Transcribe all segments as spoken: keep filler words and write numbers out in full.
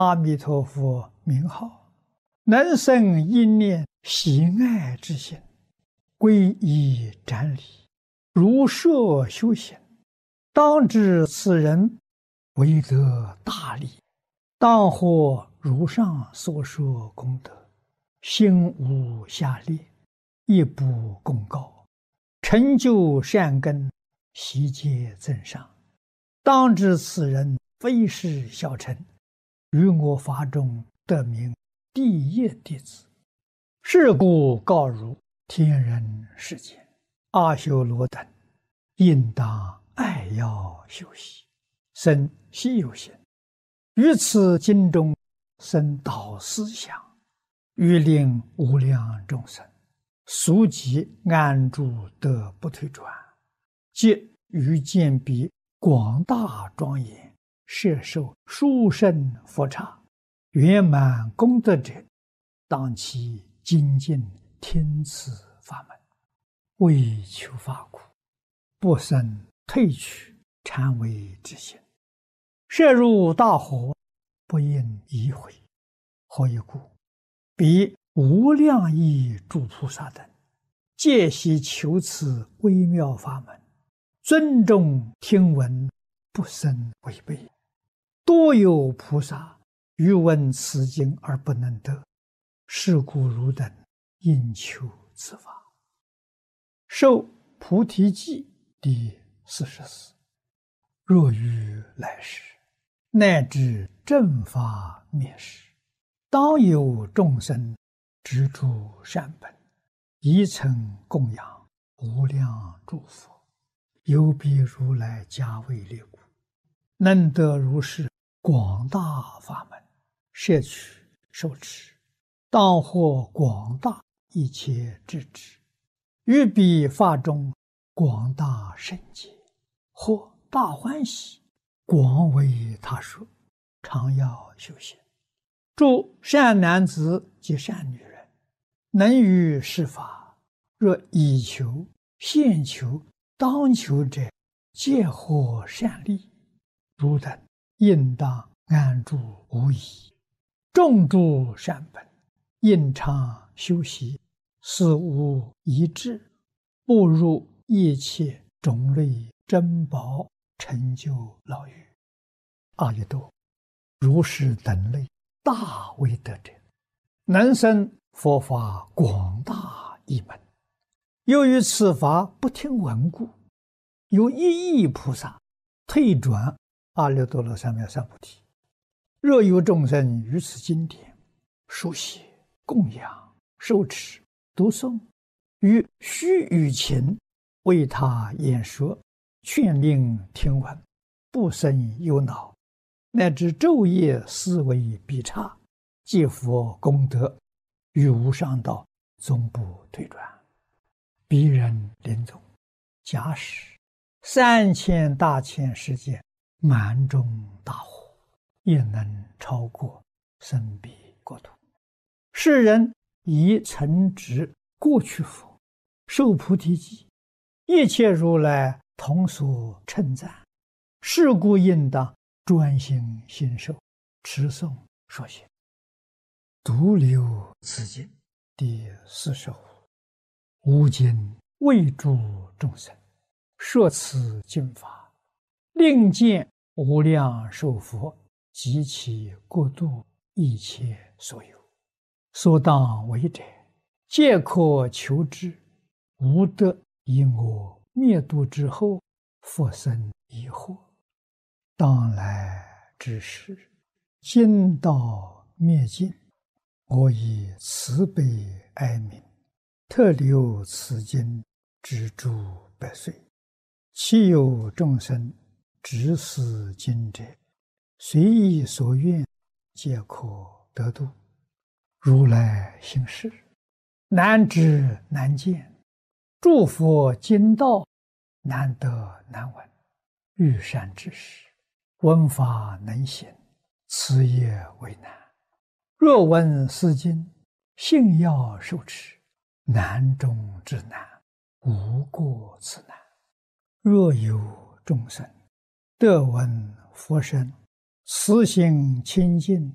阿弥陀佛名号，能生一念喜爱之心，皈依瞻礼，如设修行，当知此人为得大利，当获如上所说功德，心无下劣，亦不功高，成就善根，悉皆增上。当知此人非是小乘，于我法中得名第一弟子。是故告汝天人世间，阿修罗等，应当爱要修习，生希有心，于此经中生导思想，欲令无量众生速即安住得不退转，即于见彼广大庄严，摄受殊胜佛刹，圆满功德者，当其精进听此法门，为求法苦，不生退去禅为之心，摄入大火，不应移回。何以故？彼无量亿诸菩萨等，皆悉求此微妙法门，尊重听闻，不生违背。多有菩萨欲闻此经而不能得，是故汝等应求此法。受菩提记第四十四。若于来世，乃至正法灭世，当有众生执著善本，宜曾供养无量诸佛，有彼如来加为列故，能得如是广大法门，摄取受持，当获广大一切智智，于彼法中广大圣解，或大欢喜，广为他说，常要修行。诸善男子及善女人，能于是法，若以求、现求、当求者，皆获善利。汝等应当安住无疑，种诸善本，应常修习，思无一致，步入一切种类珍宝，成就牢狱。阿逸多，如是等类大威德者，能生佛法广大一门。由于此法不听闻故，有一亿菩萨退转阿耨多罗三藐三菩提。若有众生于此经典书写、供养、受持、读诵，于须臾前为他演说，劝令听闻，不生忧恼，乃至昼夜思维必差，皆佛功德，于无上道终不退转。彼人临终，假使三千大千世界满中大火，也能超过生彼国土。世人以曾植过去佛，受菩提记，一切如来同所称赞。是故应当专心信受，持诵说行。独留此经第四十五。吾今为诸众生说此经法，令见无量寿佛及其国度一切所有，所当为者，皆可求之，无得以我灭度之后复生疑惑。当来之时，经道灭尽，我以慈悲哀悯，特留此经之诸百岁。其有众生执此经者，随意所愿，皆可得度。如来行事，难知难见，诸佛经道难得难闻。欲善知识，闻法能行，此也为难。若闻是经，信要受持，难中之难，无过此难。若有众生得闻佛声，慈心清净，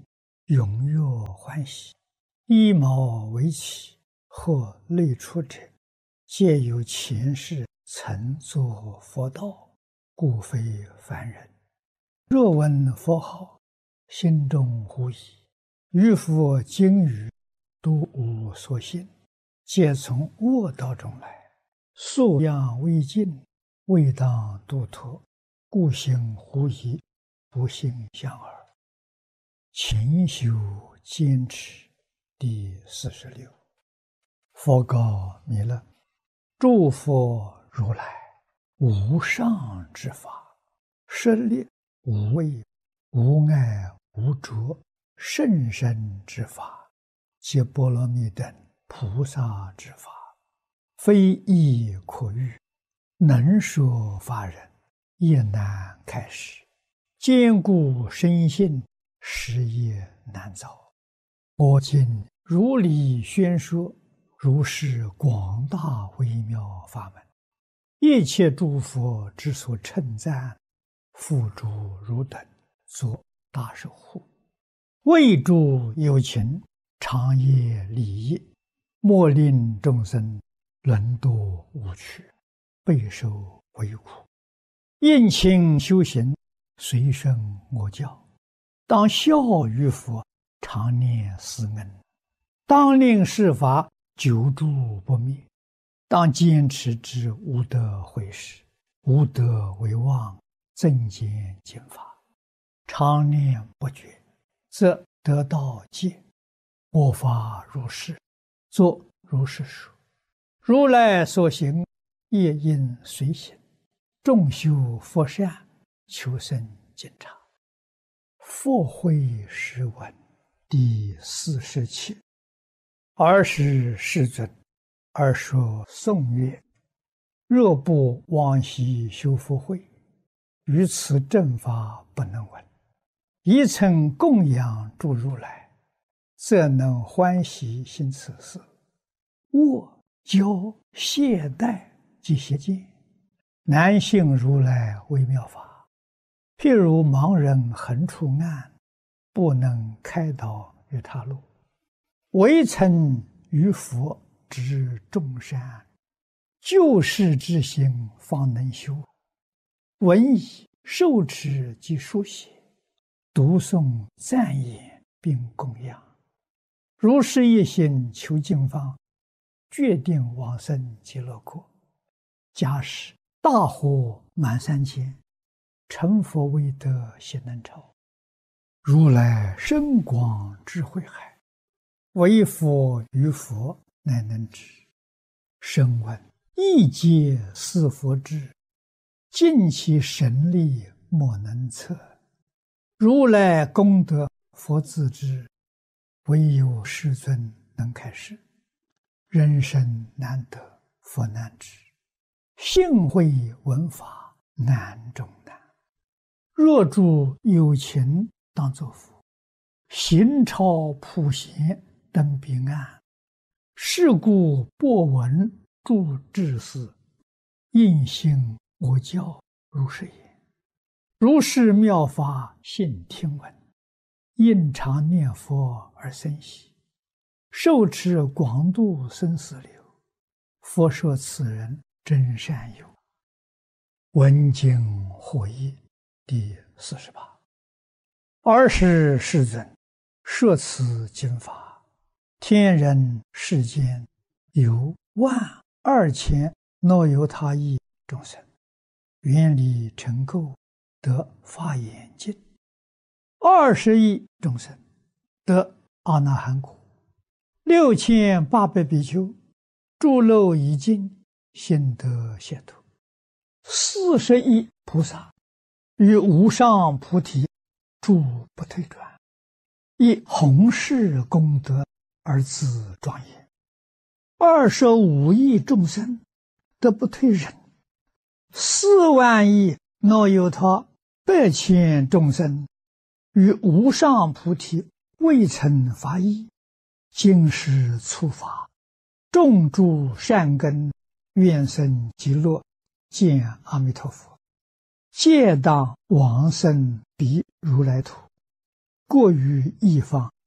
踊跃欢喜，衣毛为起，或类出者，皆有前世曾作佛道，故非凡人。若闻佛号，心中狐疑，于佛经语，都无所信，皆从恶道中来，素养未尽，未当度脱，故行狐疑，不信相耳。勤修坚持。第四十六。佛告弥勒：诸佛如来无上之法，舍利无畏、无碍、无着，甚深之法，皆波罗蜜等菩萨之法，非易可喻，能说法人也难开示，坚固深信，实业难造。我今如理宣说，如是广大微妙法门，一切诸佛之所称赞，付诸汝等作大守护，为诸有情，长夜利益，莫令众生沦堕无趣，备受为苦。应勤修行，随顺我教，当效于佛，常念思恩，当令世法久住不灭，当坚持之无得毁时，无得为忘，增减经法，常念不绝，则得道戒。我法如是，作如是说。如来所行，业应随行，众修佛善，求生净察。佛慧诗文第四十七。尔时世尊，而说颂曰：若不往昔修福慧，于此正法不能闻。一曾供养诸如来，则能欢喜行此事。握、教、懈怠及邪见，难信如来微妙法。譬如盲人横出暗，不能开导于他路，唯曾于佛知众善，救世之心方能修。闻已受持及书写，读诵赞言并供养，如是一心求经方，决定往生极乐国。假使大火满三千，成佛未得悉能超。如来深广智慧海，唯佛于佛乃能知。声闻亦皆似佛智，尽其神力莫能测。如来功德佛自知，唯有世尊能开示。人生难得佛难知，幸会闻法难中难。若诸有情当作佛，行超普贤登彼岸。是故播闻诸智士，应信我教如是言。如是妙法信听闻，应常念佛而生喜，受持广度生死流。佛说此人真善友。闻经获益第四十八。尔时世尊，摄此经法，天人世间有万二千若由他亿众生，愿力成垢，得法眼净。二十亿众生得阿那含果，六千八百比丘诸漏已尽，心得解脱。四十亿菩萨于无上菩提住不退转，以弘誓功德而自庄严。二十五亿众生得不退忍，四万亿若有他百千众生于无上菩提未曾发意，今世初发，种诸善根，愿生极乐，见阿弥陀佛，皆当往生彼如来土，过于一方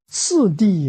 次第